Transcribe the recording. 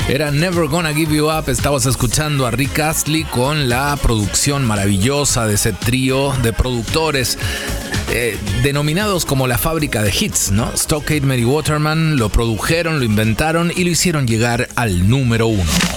Era Never Gonna Give You Up. Estabas escuchando a Rick Astley con la producción maravillosa de ese trío de productores denominados como la fábrica de hits, ¿no? Stockade, Mary Waterman lo produjeron, lo inventaron y lo hicieron llegar al número 1.